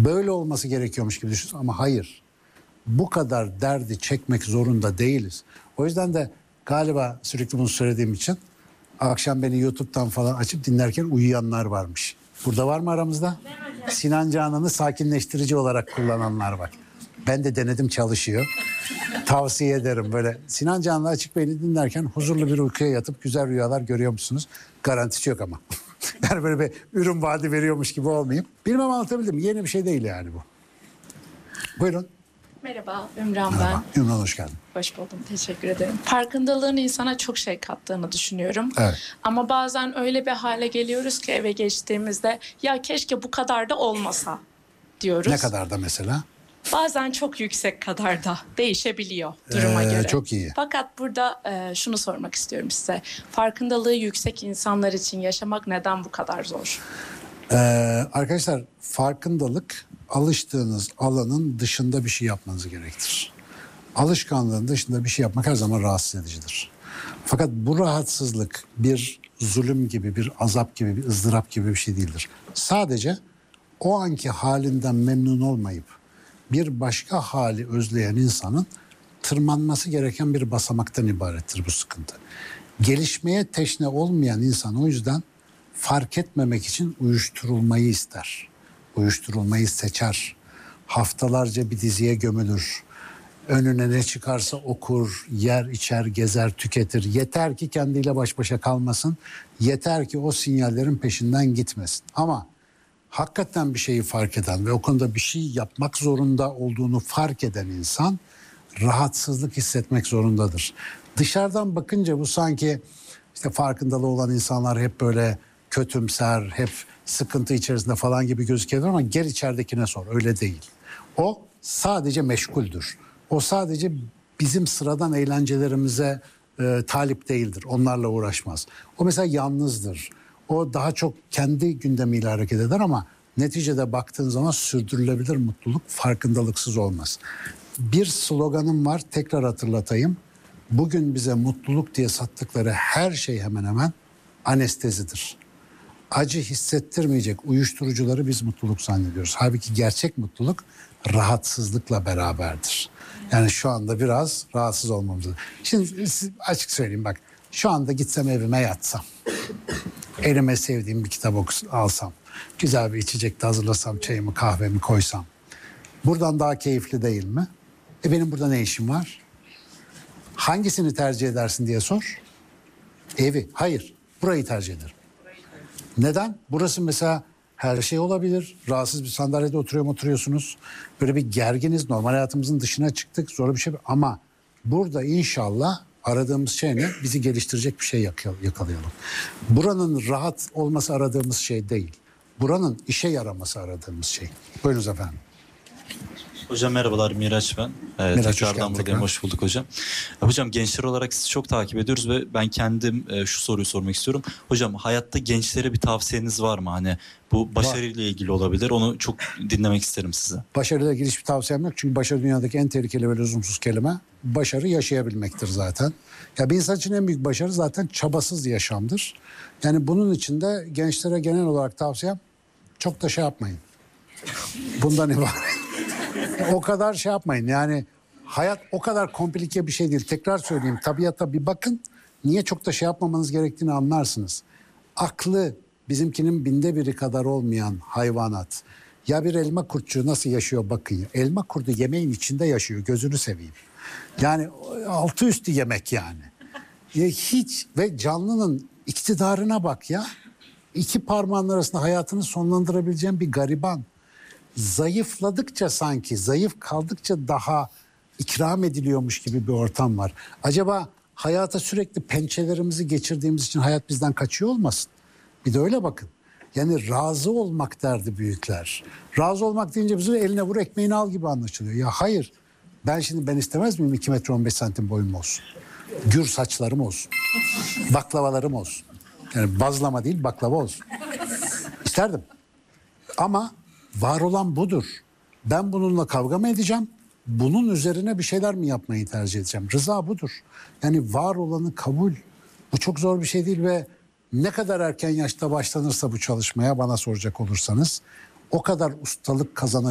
Böyle olması gerekiyormuş gibi düşünüyorsun ama hayır. Bu kadar derdi çekmek zorunda değiliz. O yüzden de galiba sürekli bunu söylediğim için akşam beni YouTube'dan falan açıp dinlerken uyuyanlar varmış. Burada var mı aramızda? Sinan Canan'ı sakinleştirici olarak kullananlar var. Ben de denedim, çalışıyor. Tavsiye ederim böyle. Sinan Canan'la Açık Beyni dinlerken huzurlu bir uykuya yatıp güzel rüyalar görüyor musunuz? Garantisi yok ama. Yani böyle bir ürün vaadi veriyormuş gibi olmayayım. Bilmem anlatabildim mi? Yeni bir şey değil yani bu. Buyurun. Merhaba, Ümran Merhaba. ben. Ümran hoş geldin. Hoş buldum, teşekkür ederim. Farkındalığın insana çok şey kattığını düşünüyorum. Evet. Ama bazen öyle bir hale geliyoruz ki eve geçtiğimizde ya keşke bu kadar da olmasa diyoruz. Ne kadar da mesela? Bazen çok yüksek kadar da değişebiliyor duruma göre. Çok iyi. Fakat burada şunu sormak istiyorum size. Farkındalığı yüksek insanlar için yaşamak neden bu kadar zor? Arkadaşlar farkındalık alıştığınız alanın dışında bir şey yapmanızı gerektirir. Alışkanlığın dışında bir şey yapmak her zaman rahatsız edicidir. Fakat bu rahatsızlık bir zulüm gibi, bir azap gibi, bir ızdırap gibi bir şey değildir. Sadece o anki halinden memnun olmayıp bir başka hali özleyen insanın tırmanması gereken bir basamaktan ibarettir bu sıkıntı. Gelişmeye teşne olmayan insan o yüzden fark etmemek için uyuşturulmayı ister. Uyuşturulmayı seçer. Haftalarca bir diziye gömülür. Önüne ne çıkarsa okur, yer, içer, gezer, tüketir. Yeter ki kendiyle baş başa kalmasın. Yeter ki o sinyallerin peşinden gitmesin. Ama hakikaten bir şeyi fark eden ve o konuda bir şey yapmak zorunda olduğunu fark eden insan rahatsızlık hissetmek zorundadır. Dışarıdan bakınca bu sanki işte farkındalığı olan insanlar hep böyle kötümser, hep sıkıntı içerisinde falan gibi gözüküyor ama gel içeridekine sor, öyle değil. O sadece meşguldür. O sadece bizim sıradan eğlencelerimize talip değildir. Onlarla uğraşmaz. O mesela yalnızdır. O daha çok kendi gündemiyle hareket eder ama neticede baktığın zaman sürdürülebilir mutluluk farkındalıksız olmaz. Bir sloganım var, tekrar hatırlatayım. Bugün bize mutluluk diye sattıkları her şey hemen hemen anestezidir. Acı hissettirmeyecek uyuşturucuları biz mutluluk zannediyoruz. Halbuki gerçek mutluluk rahatsızlıkla beraberdir. Yani şu anda biraz rahatsız olmamız. Şimdi açık söyleyeyim bak. Şu anda gitsem evime yatsam. Elime sevdiğim bir kitap alsam. Güzel bir içecek de hazırlasam, çayımı kahvemi koysam. Buradan daha keyifli değil mi? Benim burada ne işim var? Hangisini tercih edersin diye sor. Evi. Hayır. Burayı tercih ederim. Neden? Burası mesela her şey olabilir. Rahatsız bir sandalyede oturuyorsunuz. Böyle bir gerginiz. Normal hayatımızın dışına çıktık. Zor bir şey. Ama burada inşallah aradığımız şey ne? Bizi geliştirecek bir şey yakalayalım. Buranın rahat olması aradığımız şey değil. Buranın işe yaraması aradığımız şey. Buyurunuz efendim. Hocam merhabalar, Miraç ben. Miraç, Tekrardan buradayım, hoş bulduk hocam. Hocam gençler olarak sizi çok takip ediyoruz ve ben kendim şu soruyu sormak istiyorum. Hocam hayatta gençlere bir tavsiyeniz var mı? Hani bu başarıyla ilgili olabilir, onu çok dinlemek isterim size. Başarıyla ilgili hiçbir tavsiyem yok. Çünkü başarı dünyadaki en tehlikeli ve lüzumsuz kelime. Başarı yaşayabilmektir zaten. Ya bir insan için en büyük başarı zaten çabasız yaşamdır. Yani bunun için de gençlere genel olarak tavsiyem çok da şey yapmayın. Bundan ibaret. O kadar şey yapmayın yani hayat o kadar komplike bir şey değil. Tekrar söyleyeyim, tabiata bir bakın, niye çok da şey yapmamanız gerektiğini anlarsınız. Aklı bizimkinin 1/1000 kadar olmayan hayvanat. Ya bir elma kurtçuğu nasıl yaşıyor bakın. Elma kurdu yemeğin içinde yaşıyor, gözünü seveyim. Yani altı üstü yemek yani. Ya hiç ve canlının iktidarına bak ya. 2 parmağın arasında hayatını sonlandırabileceğin bir gariban. Zayıfladıkça sanki, zayıf kaldıkça daha ikram ediliyormuş gibi bir ortam var. Acaba hayata sürekli pençelerimizi geçirdiğimiz için hayat bizden kaçıyor olmasın? Bir de öyle bakın. Yani razı olmak derdi büyükler. Razı olmak deyince bize eline vur ekmeğini al gibi anlaşılıyor. Ya hayır, ben istemez miyim 2 metre 15 santim boyum olsun? Gür saçlarım olsun. Baklavalarım olsun. Yani bazlama değil baklava olsun. İsterdim. Ama var olan budur. Ben bununla kavga mı edeceğim? Bunun üzerine bir şeyler mi yapmayı tercih edeceğim? Rıza budur. Yani var olanı kabul. Bu çok zor bir şey değil ve ne kadar erken yaşta başlanırsa bu çalışmaya bana soracak olursanız o kadar ustalık kazanacak.